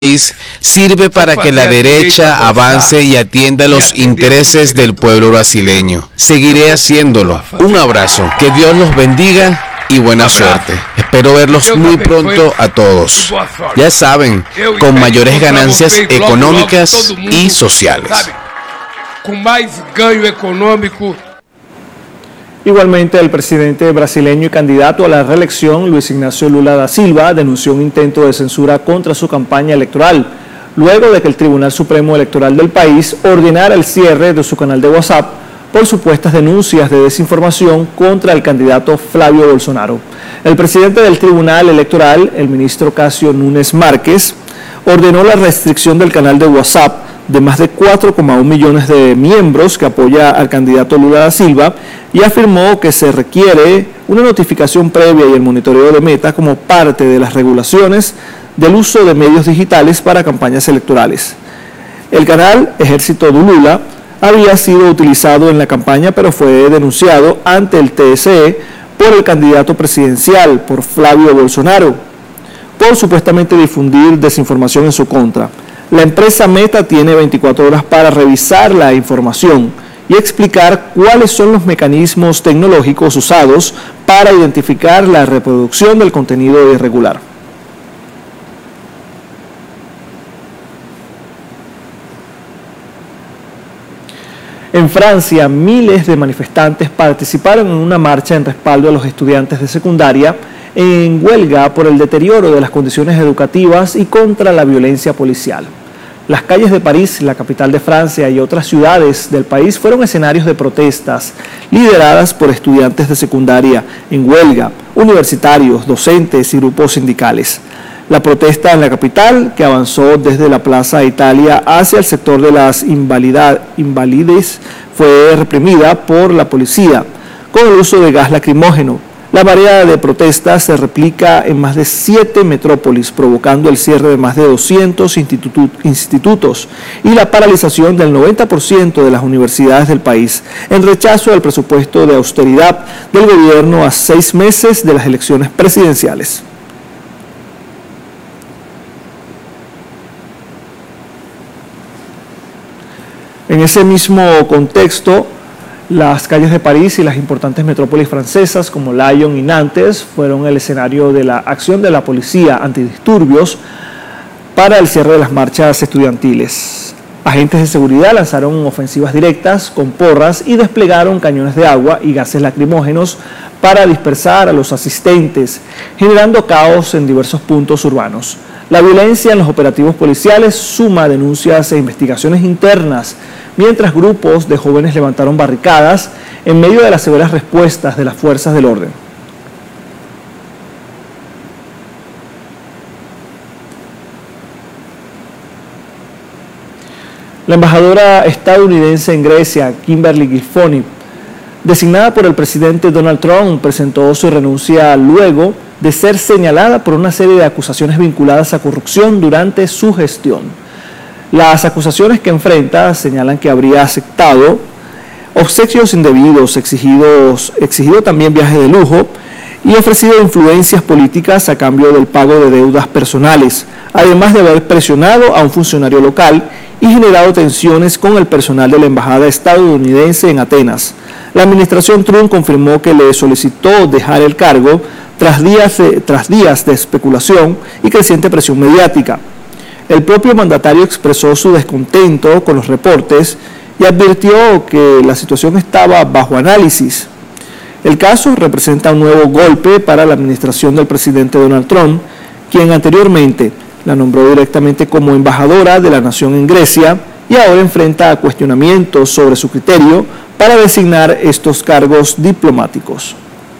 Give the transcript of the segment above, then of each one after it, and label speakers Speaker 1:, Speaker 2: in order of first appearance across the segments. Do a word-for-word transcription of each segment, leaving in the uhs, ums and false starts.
Speaker 1: sirve para que la derecha avance y atienda los intereses del pueblo brasileño. Seguiré haciéndolo. Un abrazo. Que Dios los bendiga y buena suerte. Espero verlos muy pronto a todos. Ya saben, con mayores ganancias económicas y sociales.
Speaker 2: Con más ganho económico.
Speaker 3: Igualmente, el presidente brasileño y candidato a la reelección, Luis Ignacio Lula da Silva, denunció un intento de censura contra su campaña electoral, luego de que el Tribunal Supremo Electoral del país ordenara el cierre de su canal de WhatsApp por supuestas denuncias de desinformación contra el candidato Flavio Bolsonaro. El presidente del Tribunal Electoral, el ministro Cássio Nunes Márquez, ordenó la restricción del canal de WhatsApp de más de cuatro coma uno millones de miembros que apoya al candidato Lula da Silva y afirmó que se requiere una notificación previa y el monitoreo de Meta como parte de las regulaciones del uso de medios digitales para campañas electorales. El canal Ejército de Lula había sido utilizado en la campaña, pero fue denunciado ante el T S E por el candidato presidencial, por Flavio Bolsonaro, por supuestamente difundir desinformación en su contra. La empresa Meta tiene veinticuatro horas para revisar la información y explicar cuáles son los mecanismos tecnológicos usados para identificar la reproducción del contenido irregular. En Francia, miles de manifestantes participaron en una marcha en respaldo a los estudiantes de secundaria en huelga por el deterioro de las condiciones educativas y contra la violencia policial. Las calles de París, la capital de Francia, y otras ciudades del país fueron escenarios de protestas lideradas por estudiantes de secundaria en huelga, universitarios, docentes y grupos sindicales. La protesta en la capital, que avanzó desde la Plaza Italia hacia el sector de las invalides, fue reprimida por la policía con el uso de gas lacrimógeno. La marea de protestas se replica en más de siete metrópolis, provocando el cierre de más de doscientos institu- institutos y la paralización del noventa por ciento de las universidades del país, en rechazo al presupuesto de austeridad del gobierno a seis meses de las elecciones presidenciales. En ese mismo contexto, las calles de París y las importantes metrópolis francesas como Lyon y Nantes fueron el escenario de la acción de la policía antidisturbios para el cierre de las marchas estudiantiles. Agentes de seguridad lanzaron ofensivas directas con porras y desplegaron cañones de agua y gases lacrimógenos para dispersar a los asistentes, generando caos en diversos puntos urbanos. La violencia en los operativos policiales suma denuncias e investigaciones internas, mientras grupos de jóvenes levantaron barricadas en medio de las severas respuestas de las fuerzas del orden. La embajadora estadounidense en Grecia, Kimberly Giffoni, designada por el presidente Donald Trump, presentó su renuncia luego de ser señalada por una serie de acusaciones vinculadas a corrupción durante su gestión. Las acusaciones que enfrenta señalan que habría aceptado obsequios indebidos, exigidos, exigido también viajes de lujo y ofrecido influencias políticas a cambio del pago de deudas personales, además de haber presionado a un funcionario local y generado tensiones con el personal de la embajada estadounidense en Atenas. La administración Trump confirmó que le solicitó dejar el cargo tras días de, tras días de especulación y creciente presión mediática. El propio mandatario expresó su descontento con los reportes y advirtió que la situación estaba bajo análisis. El caso representa un nuevo golpe para la administración del presidente Donald Trump, quien anteriormente la nombró directamente como embajadora de la nación en Grecia y ahora enfrenta cuestionamientos sobre su criterio para designar estos cargos diplomáticos.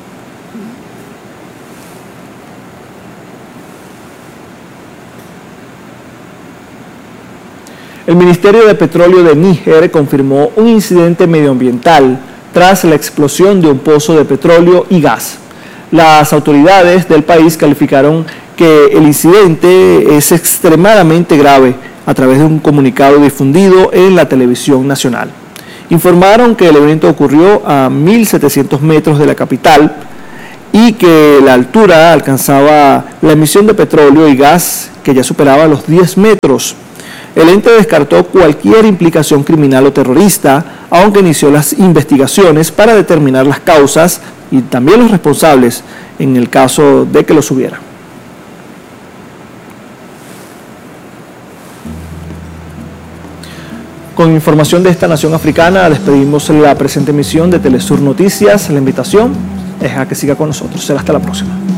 Speaker 3: El Ministerio de Petróleo de Níger confirmó un incidente medioambiental tras la explosión de un pozo de petróleo y gas. Las autoridades del país calificaron que el incidente es extremadamente grave a través de un comunicado difundido en la televisión nacional. Informaron que el evento ocurrió a mil setecientos metros de la capital y que la altura alcanzaba la emisión de petróleo y gas que ya superaba los diez metros. El ente descartó cualquier implicación criminal o terrorista, aunque inició las investigaciones para determinar las causas y también los responsables en el caso de que los hubiera. Con información de esta nación africana, despedimos la presente emisión de Telesur Noticias. La invitación es a que siga con nosotros. Será hasta la próxima.